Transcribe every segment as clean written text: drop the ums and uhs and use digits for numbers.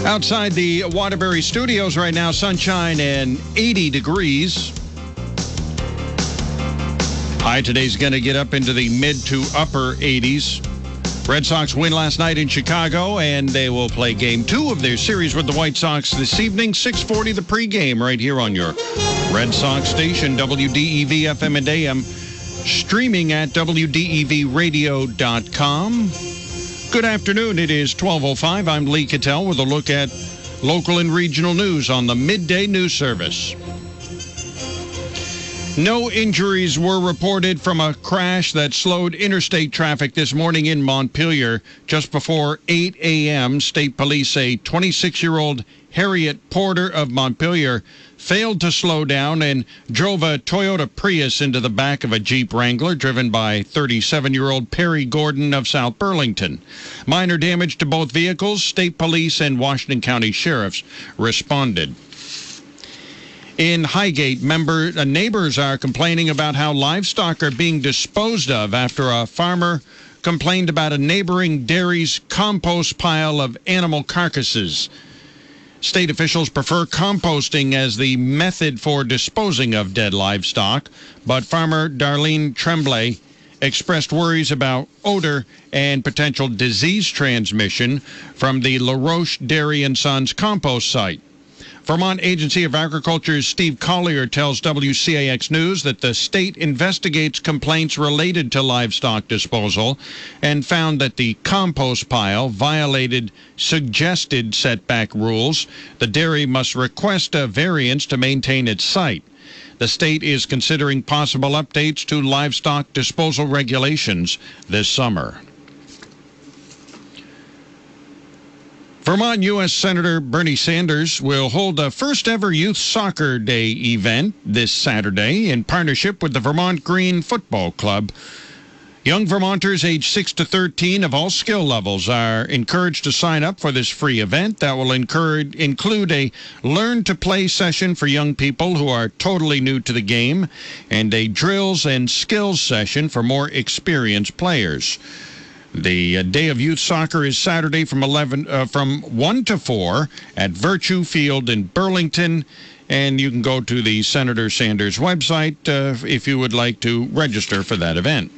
Outside the Waterbury Studios right now, sunshine and 80 degrees. High today's going to get up into the mid to upper 80s. Red Sox win last night in Chicago, and they will play Game 2 of their series with the White Sox this evening, 6:40 the pregame right here on your Red Sox station, WDEV FM and AM, streaming at WDEVradio.com. Good afternoon. It is 12:05. I'm Lee Cattell with a look at local and regional news on the Midday News Service. No injuries were reported from a crash that slowed interstate traffic this morning in Montpelier just before 8 a.m. State police say 26-year-old Harriet Porter of Montpelier failed to slow down and drove a Toyota Prius into the back of a Jeep Wrangler driven by 37-year-old Perry Gordon of South Burlington. Minor damage to both vehicles. State police and Washington County sheriffs responded. In Highgate, neighbors are complaining about how livestock are being disposed of after a farmer complained about a neighboring dairy's compost pile of animal carcasses. State officials prefer composting as the method for disposing of dead livestock, but farmer Darlene Tremblay expressed worries about odor and potential disease transmission from the LaRoche Dairy and Sons compost site. Vermont Agency of Agriculture's Steve Collier tells WCAX News that the state investigates complaints related to livestock disposal and found that the compost pile violated suggested setback rules. The dairy must request a variance to maintain its site. The state is considering possible updates to livestock disposal regulations this summer. Vermont U.S. Senator Bernie Sanders will hold a first-ever Youth Soccer Day event this Saturday in partnership with the Vermont Green Football Club. Young Vermonters aged 6 to 13 of all skill levels are encouraged to sign up for this free event that will include a learn-to-play session for young people who are totally new to the game and a drills and skills session for more experienced players. The Day of Youth Soccer is Saturday from 1 to 4 at Virtue Field in Burlington, and you can go to the Senator Sanders website if you would like to register for that event.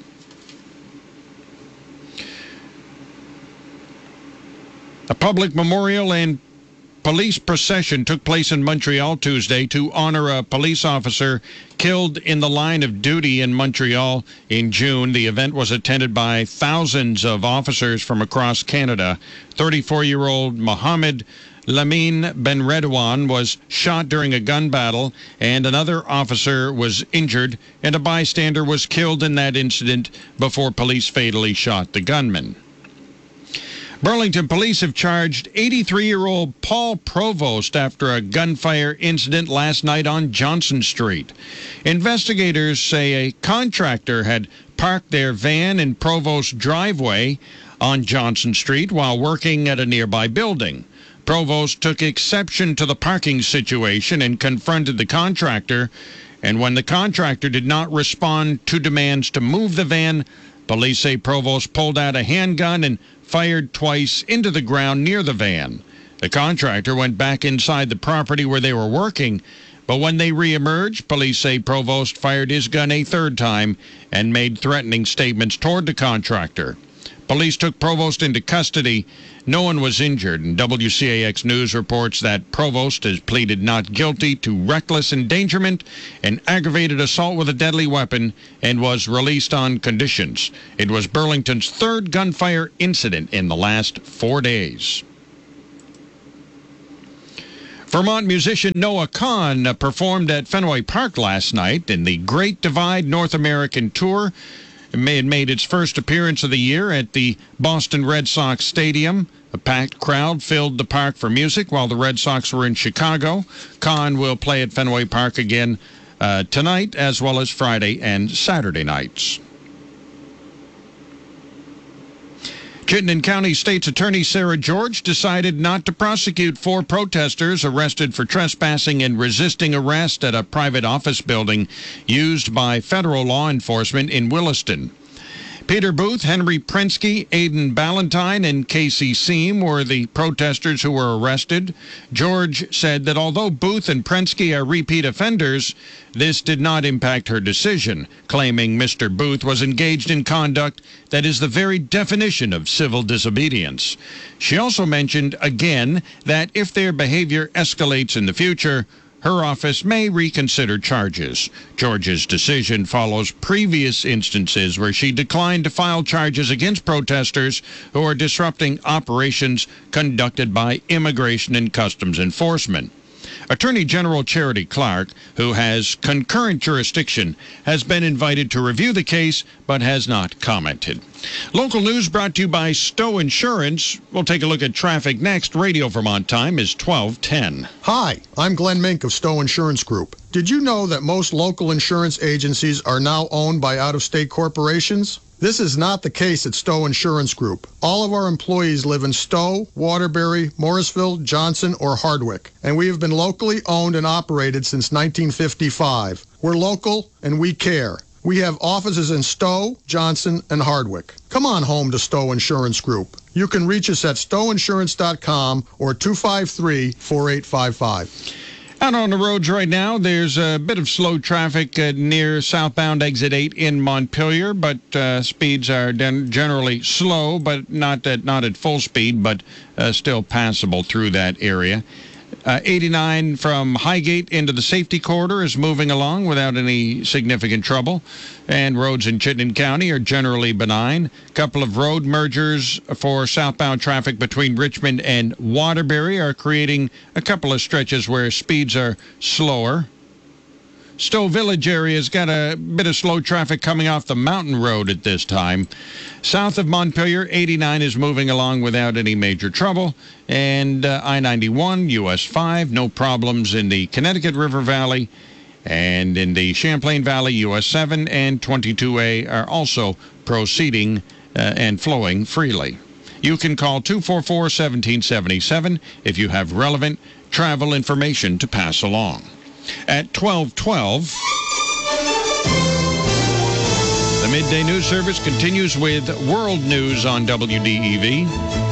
A public memorial and police procession took place in Montreal Tuesday to honor a police officer killed in the line of duty in Montreal in June. The event was attended by thousands of officers from across Canada. 34-year-old Mohamed Lamine Benredouane was shot during a gun battle, and another officer was injured, and a bystander was killed in that incident before police fatally shot the gunman. Burlington police have charged 83-year-old Paul Provost after a gunfire incident last night on Johnson Street. Investigators say a contractor had parked their van in Provost's driveway on Johnson Street while working at a nearby building. Provost took exception to the parking situation and confronted the contractor, and when the contractor did not respond to demands to move the van, police say Provost pulled out a handgun and fired twice into the ground near the van. The contractor went back inside the property where they were working, but when they reemerged, police say Provost fired his gun a third time and made threatening statements toward the contractor. Police took Provost into custody. No one was injured, and WCAX News reports that Provost has pleaded not guilty to reckless endangerment and aggravated assault with a deadly weapon and was released on conditions. It was Burlington's third gunfire incident in the last 4 days. Vermont musician Noah Kahan performed at Fenway Park last night in the Great Divide North American Tour. It made its first appearance of the year at the Boston Red Sox Stadium. A packed crowd filled the park for music while the Red Sox were in Chicago. Kahan will play at Fenway Park again tonight, as well as Friday and Saturday nights. Chittenden County State's Attorney Sarah George decided not to prosecute 4 protesters arrested for trespassing and resisting arrest at a private office building used by federal law enforcement in Williston. Peter Booth, Henry Prensky, Aidan Ballantyne, and Casey Seam were the protesters who were arrested. George said that although Booth and Prensky are repeat offenders, this did not impact her decision, claiming Mr. Booth was engaged in conduct that is the very definition of civil disobedience. She also mentioned again that if their behavior escalates in the future, her office may reconsider charges. George's decision follows previous instances where she declined to file charges against protesters who are disrupting operations conducted by Immigration and Customs Enforcement. Attorney General Charity Clark, who has concurrent jurisdiction, has been invited to review the case but has not commented. Local news brought to you by Stowe Insurance. We'll take a look at traffic next. Radio Vermont time is 12:10. Hi, I'm Glenn Mink of Stowe Insurance Group. Did you know that most local insurance agencies are now owned by out-of-state corporations? This is not the case at Stowe Insurance Group. All of our employees live in Stowe, Waterbury, Morrisville, Johnson, or Hardwick, and we have been locally owned and operated since 1955. We're local and we care. We have offices in Stowe, Johnson, and Hardwick. Come on home to Stowe Insurance Group. You can reach us at stoweinsurance.com or 253-4855. Out on the roads right now, there's a bit of slow traffic near southbound exit 8 in Montpelier, but speeds are generally slow, but not at full speed, but still passable through that area. 89 from Highgate into the safety corridor is moving along without any significant trouble, and roads in Chittenden County are generally benign. A couple of road mergers for southbound traffic between Richmond and Waterbury are creating a couple of stretches where speeds are slower. Stowe Village area's got a bit of slow traffic coming off the Mountain Road at this time. South of Montpelier, 89 is moving along without any major trouble. And I-91, US 5, no problems in the Connecticut River Valley. And in the Champlain Valley, US 7 and 22A are also proceeding and flowing freely. You can call 244-1777 if you have relevant travel information to pass along. At 12:12, the Midday News Service continues with World News on WDEV.